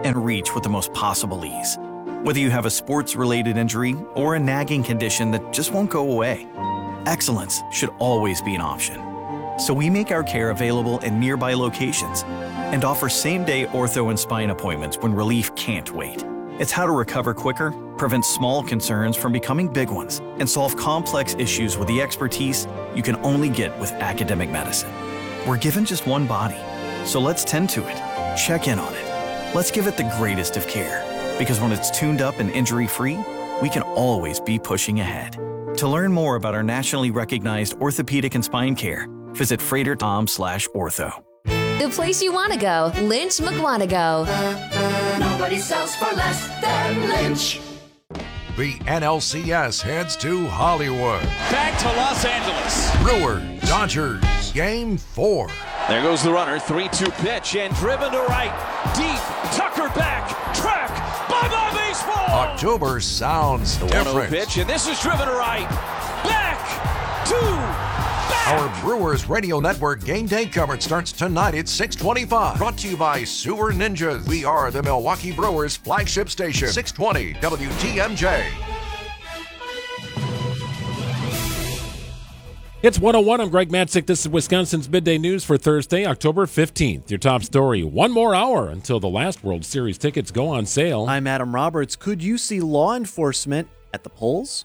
and reach with the most possible ease. Whether you have a sports-related injury or a nagging condition that just won't go away, excellence should always be an option. So we make our care available in nearby locations and offer same-day ortho and spine appointments when relief can't wait. It's how to recover quicker, prevent small concerns from becoming big ones, and solve complex issues with the expertise you can only get with academic medicine. We're given just one body, so let's tend to it, check in on it. Let's give it the greatest of care, because when it's tuned up and injury-free, we can always be pushing ahead. To learn more about our nationally recognized orthopedic and spine care, visit freighter.com/ortho. The place you want to go, Lynch McWanago. Nobody sells for less than Lynch. The NLCS heads to Hollywood. Back to Los Angeles. Brewers, Dodgers, Game 4. There goes the runner, 3-2 pitch, and driven to right. Deep, Tucker back, track, bye-bye baseball! October sounds the different. 1-0 pitch, and this is driven to right. Back to back! Our Brewers Radio Network game day coverage starts tonight at 6:25. Brought to you by Sewer Ninjas. We are the Milwaukee Brewers flagship station. 620 WTMJ. It's 101. I'm Greg Matzik. This is Wisconsin's Midday News for Thursday, October 15th. Your top story, one more hour until the last World Series tickets go on sale. I'm Adam Roberts. Could you see law enforcement at the polls?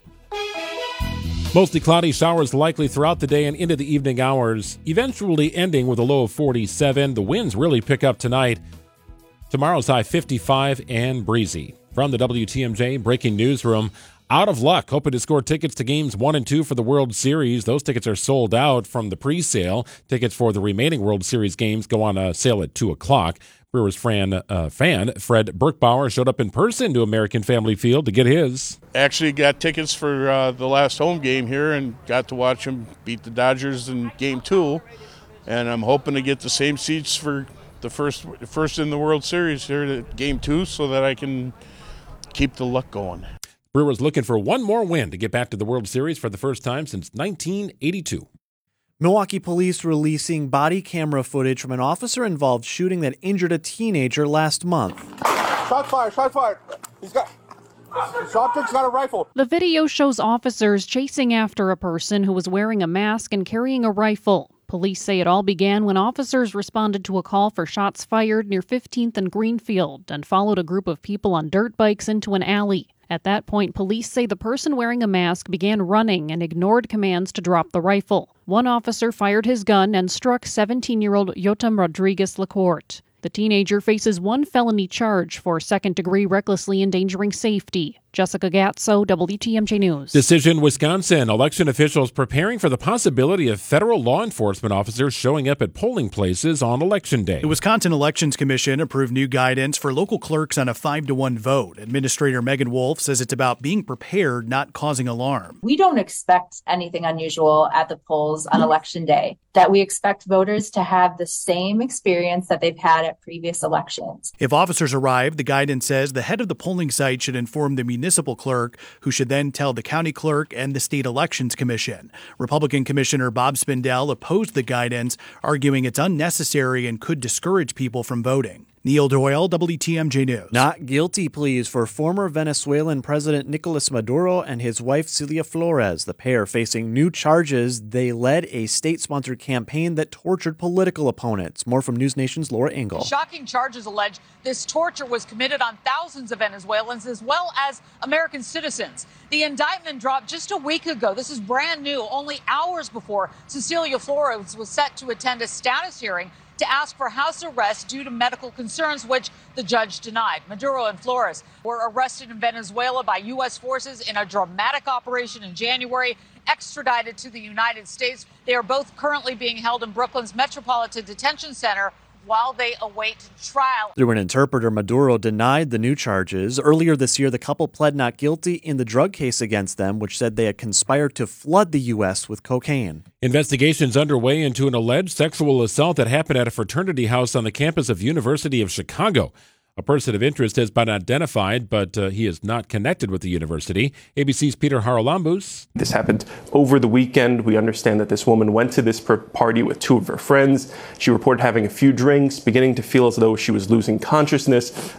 Mostly cloudy, showers likely throughout the day and into the evening hours, eventually ending with a low of 47. The winds really pick up tonight. Tomorrow's high 55 and breezy. From the WTMJ Breaking Newsroom, out of luck, hoping to score tickets to games 1 and 2 for the World Series. Those tickets are sold out from the pre-sale. Tickets for the remaining World Series games go on sale at 2 o'clock. Brewers fan Fred Burkbauer showed up in person to American Family Field to get his. Actually got tickets for the last home game here and got to watch them beat the Dodgers in Game 2. And I'm hoping to get the same seats for the first in the World Series here at Game 2 so that I can keep the luck going. Brewers looking for one more win to get back to the World Series for the first time since 1982. Milwaukee police releasing body camera footage from an officer-involved shooting that injured a teenager last month. Shot fired, shot fired. The subject's got a rifle. The video shows officers chasing after a person who was wearing a mask and carrying a rifle. Police say it all began when officers responded to a call for shots fired near 15th and Greenfield and followed a group of people on dirt bikes into an alley. At that point, police say the person wearing a mask began running and ignored commands to drop the rifle. One officer fired his gun and struck 17-year-old Yotam Rodriguez Lacorte. The teenager faces one felony charge for second-degree recklessly endangering safety. Jessica Gatso, WTMJ News. Decision, Wisconsin. Election officials preparing for the possibility of federal law enforcement officers showing up at polling places on Election Day. The Wisconsin Elections Commission approved new guidance for local clerks on a 5-1 vote. Administrator Megan Wolf says it's about being prepared, not causing alarm. We don't expect anything unusual at the polls on Election Day, that we expect voters to have the same experience that they've had at previous elections. If officers arrive, the guidance says the head of the polling site should inform the municipal clerk, who should then tell the county clerk and the state elections commission. Republican Commissioner Bob Spindell opposed the guidance, arguing it's unnecessary and could discourage people from voting. Neil Doyle, WTMJ News. Not guilty pleas for former Venezuelan President Nicolas Maduro and his wife Celia Flores. The pair facing new charges. They led a state-sponsored campaign that tortured political opponents. More from News Nation's Laura Engel. Shocking charges allege this torture was committed on thousands of Venezuelans as well as American citizens. The indictment dropped just a week ago. This is brand new, only hours before Cecilia Flores was set to attend a status hearing to ask for house arrest due to medical concerns, which the judge denied. Maduro and Flores were arrested in Venezuela by U.S. forces in a dramatic operation in January, extradited to the United States. They are both currently being held in Brooklyn's Metropolitan Detention Center while they await trial. Through an interpreter, Maduro denied the new charges. Earlier this year, the couple pled not guilty in the drug case against them, which said they had conspired to flood the U.S. with cocaine. Investigations underway into an alleged sexual assault that happened at a fraternity house on the campus of University of Chicago. A person of interest has been identified, but he is not connected with the university. ABC's Peter Haralambous. This happened over the weekend. We understand that this woman went to this party with two of her friends. She reported having a few drinks, beginning to feel as though she was losing consciousness.